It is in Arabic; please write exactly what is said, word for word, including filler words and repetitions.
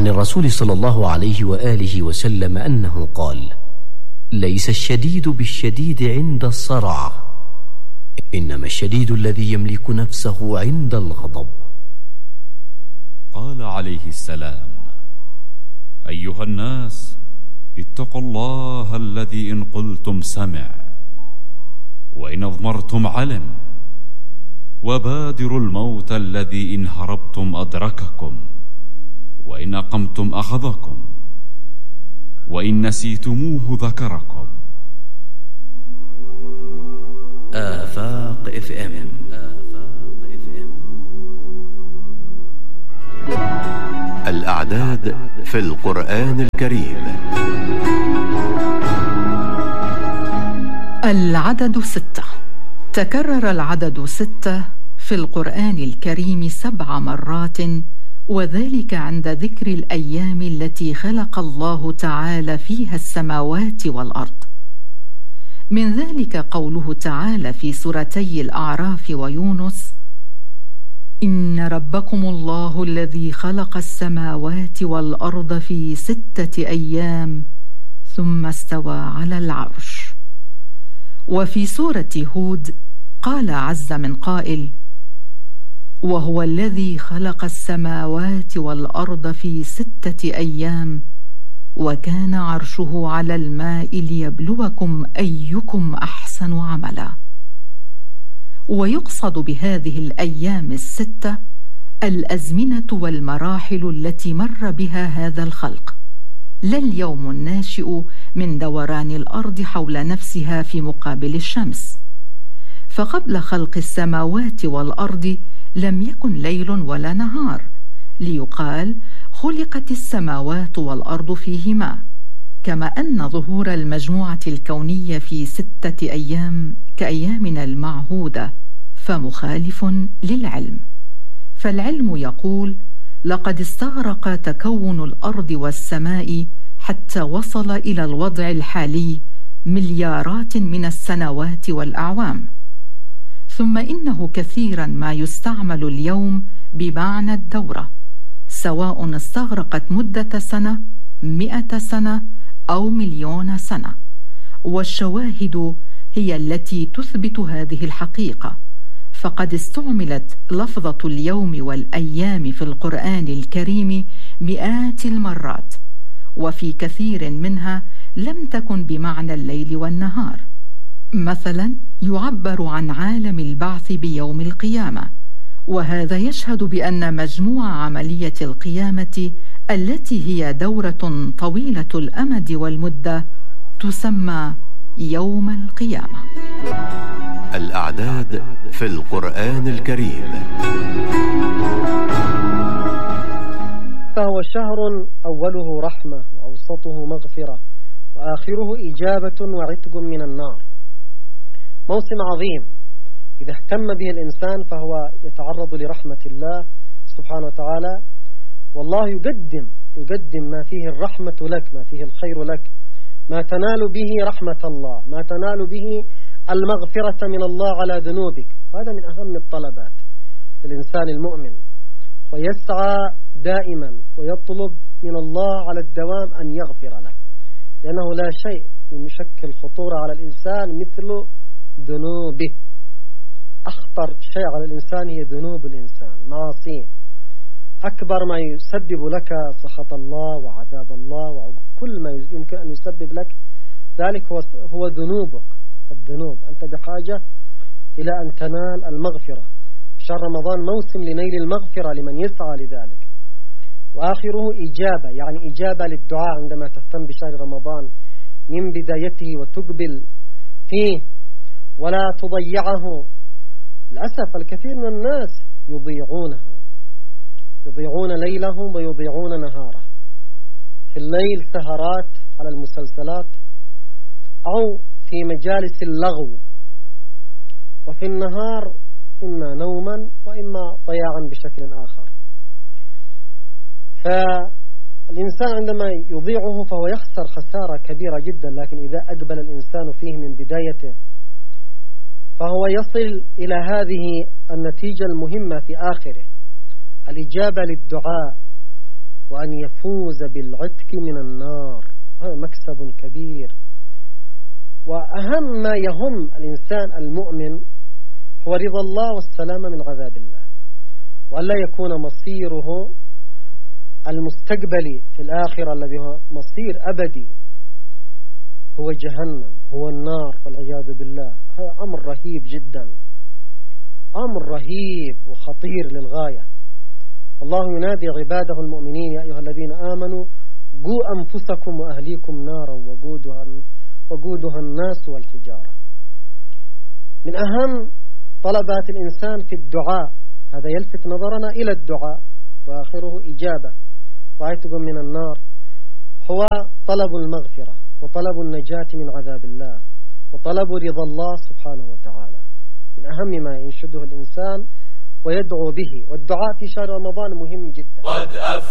الرسول صلى الله عليه وآله وسلم أنه قال: ليس الشديد بالشديد عند الصرع، إنما الشديد الذي يملك نفسه عند الغضب. قال عليه السلام: أيها الناس، اتقوا الله الذي إن قلتم سمع وإن أضمرتم علم، وبادروا الموت الذي إن هربتم أدرككم، وإن أقمتم أخذكم، وإن نسيتموه ذكركم. آفاق اف ام. الأعداد في القرآن الكريم. العدد ستة. تكرر العدد ستة في القرآن الكريم سبع مرات، وذلك عند ذكر الأيام التي خلق الله تعالى فيها السماوات والأرض. من ذلك قوله تعالى في سورتي الأعراف ويونس: إن ربكم الله الذي خلق السماوات والأرض في ستة أيام ثم استوى على العرش. وفي سورة هود قال عز من قائل: وهو الذي خلق السماوات والأرض في ستة أيام وكان عرشه على الماء ليبلوكم أيكم أحسن عملا. ويقصد بهذه الأيام الستة الأزمنة والمراحل التي مر بها هذا الخلق، لا اليوم الناشئ من دوران الأرض حول نفسها في مقابل الشمس. فقبل خلق السماوات والأرض لم يكن ليل ولا نهار، ليقال خلقت السماوات والأرض فيهما، كما أن ظهور المجموعة الكونية في ستة أيام كأيامنا المعهودة فمخالف للعلم. فالعلم يقول: لقد استغرق تكون الأرض والسماء حتى وصل إلى الوضع الحالي مليارات من السنوات والأعوام. ثم إنه كثيرا ما يستعمل اليوم بمعنى الدورة، سواء استغرقت مدة سنة، مئة سنة، أو مليون سنة. والشواهد هي التي تثبت هذه الحقيقة، فقد استعملت لفظة اليوم والأيام في القرآن الكريم مئات المرات، وفي كثير منها لم تكن بمعنى الليل والنهار. مثلا يعبر عن عالم البعث بيوم القيامة، وهذا يشهد بأن مجموع عملية القيامة التي هي دورة طويلة الأمد والمدة تسمى يوم القيامة. الأعداد في القرآن الكريم. فهو شهر أوله رحمة وأوسطه مغفرة وآخره إجابة وعتق من النار. موسم عظيم إذا اهتم به الإنسان فهو يتعرض لرحمة الله سبحانه وتعالى، والله يقدم يقدم ما فيه الرحمة لك، ما فيه الخير لك، ما تنال به رحمة الله، ما تنال به المغفرة من الله على ذنوبك. وهذا من أهم الطلبات للإنسان المؤمن، ويسعى دائما ويطلب من الله على الدوام أن يغفر له، لأنه لا شيء يشكل خطورة على الإنسان مثل ذنوبه. أخطر شيء على الإنسان هي ذنوب الإنسان، معاصيه. أكبر ما يسبب لك سخط الله وعذاب الله وكل ما يمكن أن يسبب لك ذلك هو ذنوبك. الذنوب أنت بحاجة إلى أن تنال المغفرة. شهر رمضان موسم لنيل المغفرة لمن يسعى لذلك. وآخره إجابة، يعني إجابة للدعاء عندما تهتم بشهر رمضان من بدايته وتقبل فيه ولا تضيعه. للأسف الكثير من الناس يضيعونه، يضيعون ليلهم ويضيعون نهاره. في الليل سهرات على المسلسلات أو في مجالس اللغو، وفي النهار إما نوما وإما ضياعا بشكل آخر. فالإنسان عندما يضيعه فهو يخسر خسارة كبيرة جدا، لكن إذا أقبل الإنسان فيه من بدايته فهو يصل إلى هذه النتيجة المهمة في آخره، الإجابة للدعاء وأن يفوز بالعتق من النار. هذا مكسب كبير. وأهم ما يهم الإنسان المؤمن هو رضا الله والسلامة من عذاب الله، وألا يكون مصيره المستقبلي في الآخرة الذي هو مصير أبدي هو جهنم، هو النار والعياذ بالله. هذا أمر رهيب جدا، أمر رهيب وخطير للغاية. الله ينادي عباده المؤمنين: يا أيها الذين آمنوا قوا أنفسكم وأهليكم نارا وقودها وقودها الناس والحجارة. من أهم طلبات الإنسان في الدعاء، هذا يلفت نظرنا إلى الدعاء وآخره إجابة وعتق من النار، هو طلب المغفرة وطلب النجاة من عذاب الله وطلب رضا الله سبحانه وتعالى. من أهم ما ينشده الإنسان ويدعو به. والدعاء في شهر رمضان مهم جدا.